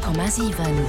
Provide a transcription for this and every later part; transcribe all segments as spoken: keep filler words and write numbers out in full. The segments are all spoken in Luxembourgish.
Komma sieben.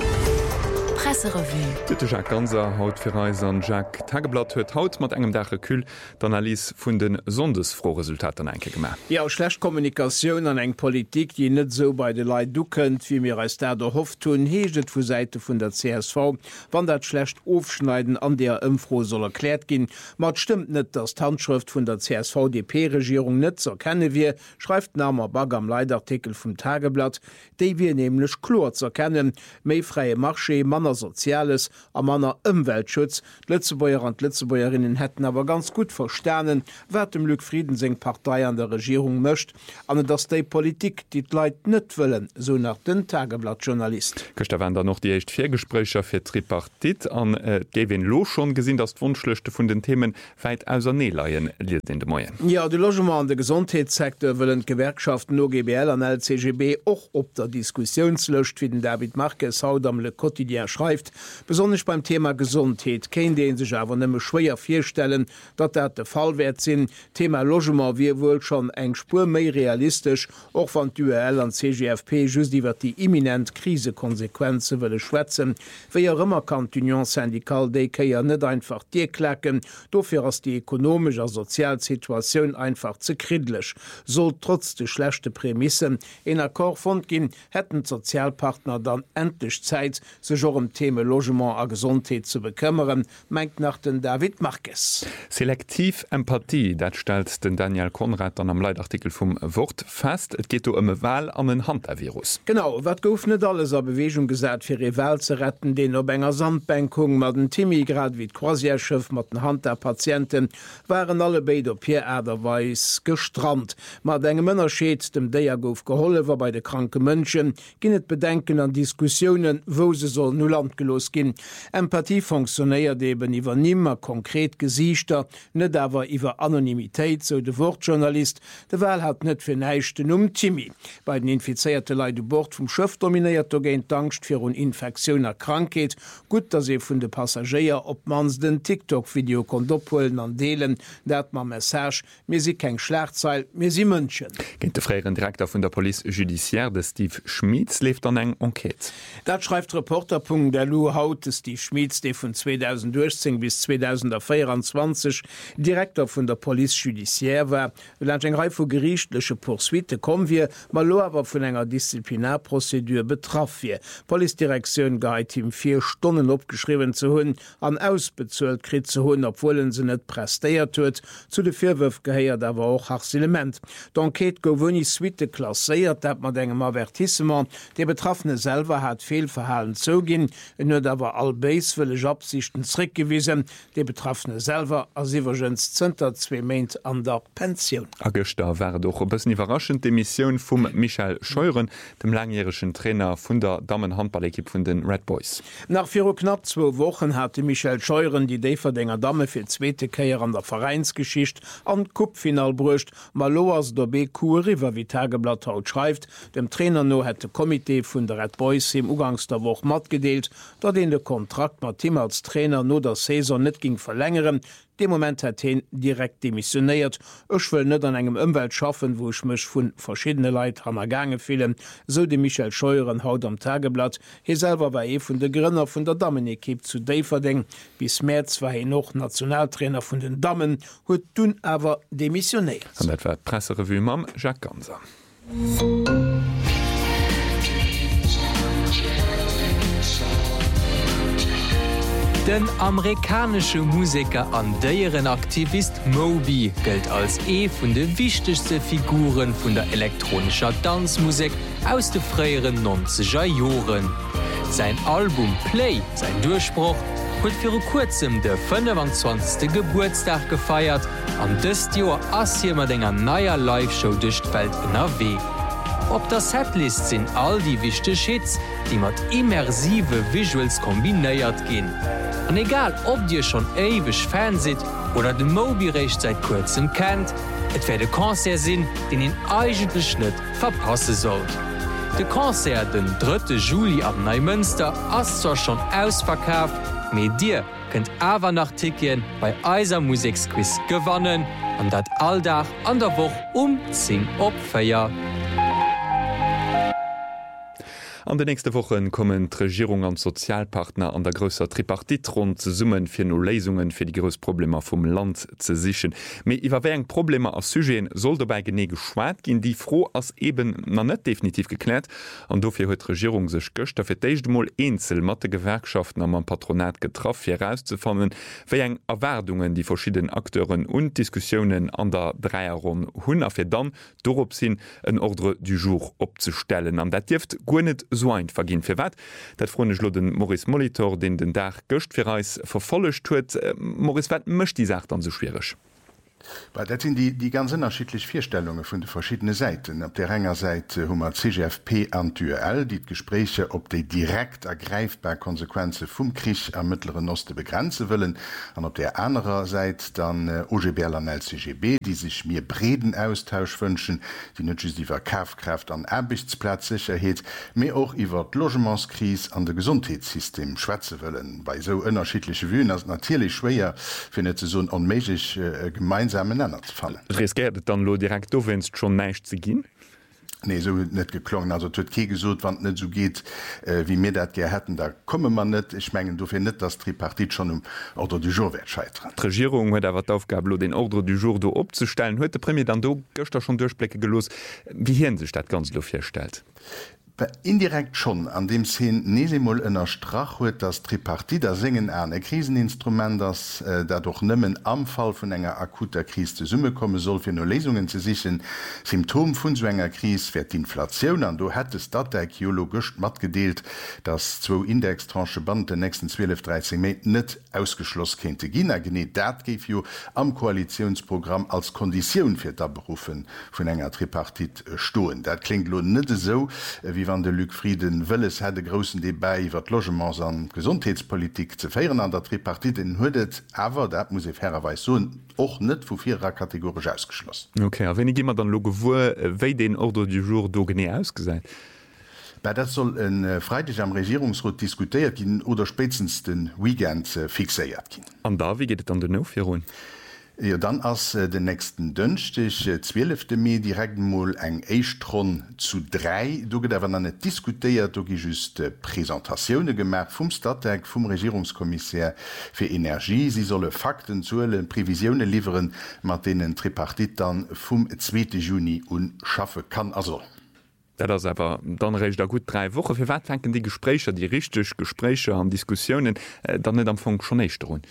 Presserevue. Dëtte Jack Ganser haut fir Reis an Jack Tageblatt huet haut mat engem Dache küll d'Analyse vun den Sondesfrohresultaten enke gemer. Ja schlecht Kommunikationun an eng Politik, die net so bei de Leiit duckend, wie mir als der der Hoff tun heget vu Seite vun der C S V, wann dat schlecht ofschneiden an der Impfro soll erklärt gin. mat stimmt net dass Handschrift vun der C S V D P-Regierung net so kenne wir, schreibt Namer Bag am Leitartikel vum Tageblatt, déi wir nämlich klor zu erkennen, méi freie Marché, Manner Soziales a manner Umweltschutz. Lützebäuer und Lützebäuerinnen hätten aber ganz gut verstanden, wer dem Lück Friedensing Partei an der Regierung möcht, an dass die Politik die Leiit net willen, so nach den Tageblattjournalist. Köcht wenn da noch die echt vier Gesprächer fir Tripartit an äh, Devin Lo schon gesinn, dass d Wunschlöchte vun den Themen weit auser Neeleiien liet in de Moien. Ja, de Logement an de Gesundheitssektor willen Gewerkschaften O G B L an L C G B och op der Diskussionslöscht, wie den David Marquez haut am Le Quotidien schreibt, besonders beim Thema Gesundheit kein den sich aber nimme schwer vierstellen, dat dat der Fallwert sinn. Thema Logement wie wohl schon eng Spur méi realistisch, auch van U L an C G F P just die wat die imminent Krisekonsequenze würde schwätzen. Wie ja immer kann Union Syndikal Deke ja net einfach dir klecken, dofir as die ökonomischer Sozialsituation einfach zu kridlech. Soll trotz de schlechte Prämissen in Akkor von gin, hätten Sozialpartner dann endlich Zeit, sich auch um Thema Logement a Gesundheit zu bekümmern, meint nach den David Marquez. Selektiv Empathie, dat stellt den Daniel Konrad an am Leitartikel vom Wort fest. Et geht um e Wahl an den Handavirus. Genau, wat gouf net alles a Bewegung gesät fir e Wahl ze retten, den op enger Sandbänkung mat den Timmy grad wie d Croisierschiff mat den Hand der Patienten waren alle beider Pierreäderweis gestrandt. mat engem Mënnerscheet dem Déier gouf geholle war bei de kranke Mënschen, ginnet bedenken an Diskussionen, wo se soll nu Land gelos gin. Empathie funktionéiert eben iwwer nimmer konkret Gesichter, net awer iwwer Anonymitéit, so de Wortjournalist. De Wahl hat net fir neichten um Timmy. Bei den infizierte Lei de Bord vum Schëff dominiert géint Angst fir un infektioner Krankheet. Gut, dat se vun de Passagier op mans den TikTok-Video kon doppeln an Deelen, dat ma Message, mir si keng Schlechtzeil, mir si Mënschen. Gent de freieren Direktor vun der Police Judiciaire de Steve Schmieds left an eng Enquete. Dat schreibt Reporterpunkt der Lu haut Steve Schmieds, de vun zweitausendzwölf bis zweitausendvierundzwanzig Direktor vun der Police Judiciaire war. eng Reif vu gerichtliche Poursuite kom wir mal lo awer vun enger Disziplinarprozedur betraff wir. Polizeidirektion geit ihm vier Stunden opgeschrieben zu hunn, an ausbezuelt krit zu hunn, obwohlen se net prestéiert huet. Zu de Vierwürf geheiert awer auch Harcelement. D'Enquete go woni Suite klasséiert, dat mat engem Avertissement. De Betroffene selber hat Fehlverhalen zogin, en huet awer allbeiswëlech Absichten zrickgewiesen. De Betroffene selber as iwwergens Zter zwei Meint an der Pension. Augustter war doch op bessen überraschend de Mission vum Michael Scheuren, dem langjährigen Trainer vun der Damenhandballekipp vun den Red Boys. Nach vier knapp zwei Wochen hatte Michael Scheuren die Deverdinger Dame fir zweite Käier an der Vereinsgeschicht an Kuppfinal brucht, Maloas der B Q River wie Tageblatt haut schreibt, dem Trainer no hätte Komitee vun der Red Boys im Ugangs der Woche mat gedeelt, dat den de Kontrakt mat Team als Trainer no der Saison net ging verlängeren. De Moment hat hin direkt demissionéiert. Ech will net an engem Umwelt schaffen, wo ich mech vun verschiedene Leiit hammer gange fielen, so de Michael Scheuren haut am Tageblatt. He selber war e vun de Grünner vun der Dammenekipp zu Daverding. Bis März war he noch Nationaltrainer vun den Damen, huet dun awer demissionéiert. An etwa Presserevue mam Jacques Ganser. Den amerikanische Musiker an deieren Aktivist Moby gilt als e vun de wichtigste Figuren vun der elektronischer Tanzmusik aus de freieren neunziger Joren. Sein Album Play, sein Durchbruch, huet fir kurzem de fünfundzwanzigste Geburtstag gefeiert, an dëst Joer ass hi mat enger naier Liveshow duch d'Welt N R W. Op der Setlist sinn all die wichte Hits, die mat immersive Visuals kombinéiert ginn. An egal ob Dir schon ewech Fan sit oder de Moby recht seit kurzem kennt, et wär de Konzert sinn, den in eigentlich net verpasse sollt. De Konzert den dritte Juli ab Neumünster ass zwar schon ausverkauft, me Dir könnt awer nach Tickien bei Eiser Musiksquiz gewannen, an dat alldach an der Woche um zehn op Feier. An de nächste Wochen kommen d' Regierung an Sozialpartner an der grösser Tripartitrund ze summen fir no Lesungen fir die grös Probleme vum Land ze sichen. Mei iwwer wé eng Probleme as Sygéen soll dabei gene geschwaart gin, die froh ass eben na net definitiv geklärt. An dofir huet Regierung sech gëcht, dat fir d'éichtmoll eenzel mat de Gewerkschaften am am Patronat getraff fir herauszufannen, wéi eng Erwerdungen die verschieden Akteuren und Diskussionen an der Dreierron hunn a fir dann dorop sinn en Ordre du jour opzustellen. An dat Dift go net so ein vergin fir wat. Dat fronech lo den Maurice Molitor, den den Dach gëcht fir Reis verfollecht huet. Maurice, wat mëcht die Sache dann so schwierig? Dat sind die, die ganz unterschiedlich Vierstellungen von den verschiedenen Seiten. Auf der enger Seite hummer C G F P an T U L, die Gespräche ob die direkt ergreifbar Konsequenzen vom Krieg am Mittleren Osten begrenzen wollen. Und auf der anderen Seite dann äh, O G B L an L C G B, die sich mehr breden Austausch wünschen, die nicht die Verkaufskraft an Arbeitsplatzsicherheit, mehr auch über die Logementskrise an das Gesundheitssystem schwätzen wollen. Bei so unterschiedlichen Wühen ist natürlich schwer, findet sie so ein unmöglich äh, gemeinsam Riskiert dann lo direkt do wennst schon neicht ze ginn? Nee, so net geklongen, also huet ke gesot, wann net so geht äh, wie mir dat ge hätten, da komme man net. Ich menggen du fir net das Tripartit schon um Ordre du jour wert scheitern. Die Regierung huet awer d'Aufgabe lo den Ordre du jour do opzustellen. Huet de Premier dann do gëcht schon durchblecke gelos, wie hien sech dat ganz lo firstel. Indirekt schon an dem Sinn nesemol ënner Strach huet das Tripartit der singen Ä Kriseninstrument, das äh, dadurch nëmmen am Fall vun enger akuter Krise zu Summe komme soll fir no Lesungen ze sichen. Symptom vun so enger Krise fir d'Inflationun an. Du hättest dat der geologisch mat gedeelt, dass zwo Indextranche Band den nächsten zwölf dreizehn Me net ausgeschloss kente gin. Gene dat geif jo am Koalitionsprogramm als Kondition fir da berufen vun enger Tripartit äh, stoen. Dat klingt lo net so wie wann de Luc Frieden wëlles het de grossen Debei iwwer Logements an Gesundheitspolitik ze féieren an der Tripartit en huet, awer dat muss e fairerweis so och net vu virer kategorisch ausgeschlossen. Okay, a wenn ich immer dann lo wo wéi den Ordre du jour do gené ausgesäit. Bei dat soll en äh, Freitag am Regierungsrat diskutiert gin oder spätestens den Weekend äh, fixéiert gin. An da wie geht an den Nofirun? Ja, dann ass äh, den nächsten Dënchtech äh, zwölfte Mai direkt mal eng Eichtron zu drei. Du get awer net diskutiert, du gi just äh, Präsentationune gemerk vum Stadtwerk vum Regierungskommissär fir Energie. Sie solle Fakten zuelen Prävisionune lieeren, mat denen Tripartit dann vum zweiten Juni un schaffe kann. Also Das aber dann recht da gut drei Wochen. Für wat denken die Gespräche, die richtig Gespräche an Diskussionen äh, dann net am Funk schon nicht run.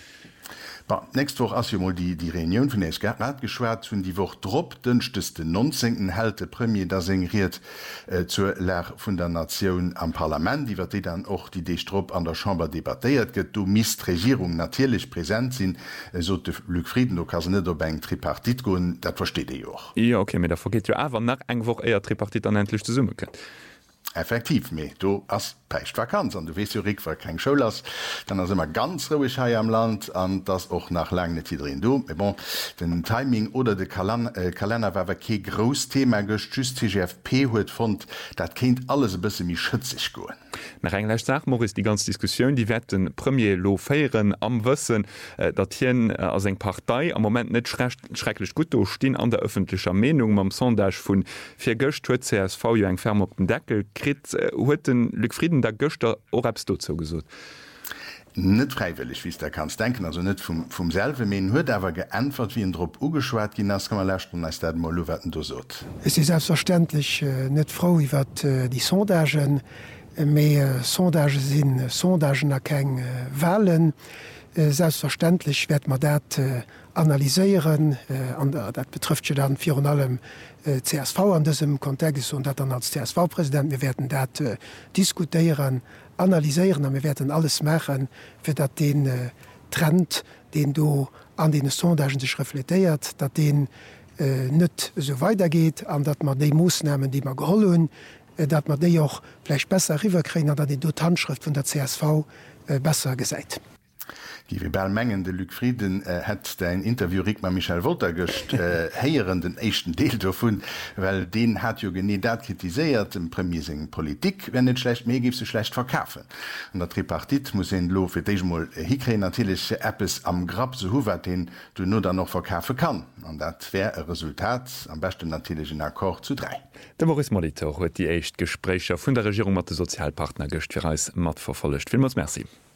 Nächste Woche as die, die Reunion vun Rat geschwert hunn die woch drop dünchteste neunzehnten hält de Premier da seiert äh, zur Lehre vun der Nation am Parlament, die wat dann och die Destrop an der Chamber debatteiert gët. Du misst Regierung natürlich präsent sinn, äh, so de Luc Frieden du kann net op eng Tripartit goen, dat versteht ihr auch. Ja, okay, da vergeht ja awer nach eng woch eier Tripartit an endlich zu summe könnt. Effektiv me du as pecht vakanz an du west jo rik war kein Show lass, dann as immer ganz ruhig ha am Land an das auch nach lang net drin du bon den Timing oder de äh, Kalender war ke gros Thema just C G F P huet fand dat kind alles bisse mi schützig goen. Nach englisch sagt Maurice die ganze Diskussion die wetten Premier lo feieren am wëssen äh, dat hien äh, as eng Partei am moment net schrecklich gut stehen an der öffentlicher Meinung mam Sondage vun fir Göcht huet C S V eng ferm op den Deckel krit huet äh, den Luc Frieden der Göchter orabst du zo gesot. Net freiwillig wie der kannst denken, also net vom, vom selve men huet awer geantwort wie en Dr ugeschwart gin as kann man lächten als dat mal wetten du sot. Es ist selbstverständlich äh, net froh iwwer äh, die Sondagen méi äh, Sondage sinn äh, Sondagen erkeng äh, Wahlen. Äh, selbstverständlich werd man dat äh, analyseieren äh, an der, dat betrifft je dann Fi allem äh, C S V an diesem Kontext und dat dann als C S V-Präsident wir werden dat äh, diskutieren, analyseieren an wir werden alles machen fir dat den äh, Trend, den du an den Sondagen sich reflektiert, dat den äh, net so weitergeht, an dat man de Moosnahmen, die man gehollen, äh, dat man de auch vielleicht besser riverkriegen, dat die Handschrift von der C S V äh, besser gesäit. Giwe Bellmengen de Luc Frieden äh, hat dein Interview Rick ma Michael Wolter gecht äh, heieren den echten Deel davon, weil den hat jo gene dat kritisiert dem Premiesing Politik, wenn net schlecht mé gib se schlecht verkaufen. Und der Tripartit muss en lo fir Dmol hikre natürlichsche Appes am Grab so huwer den du nur dann noch verkaufen kann. Und dat wär e Resultat am besten natürlichen Akkor zu drei. Der Maurice Molitor huet die echt Gesprächer vun der Regierung mat de Sozialpartner gëcht fir als mat verfollecht. Vielen Merci.